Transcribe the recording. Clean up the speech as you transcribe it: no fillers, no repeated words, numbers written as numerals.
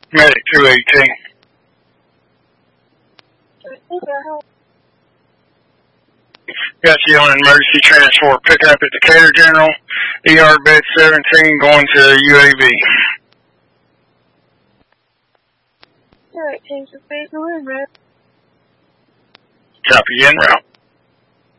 Medic 218. Got you on emergency transport. Picking up at Decatur General. ER bed 17 going to UAV. 218 to phase 1, route. Copy, en route.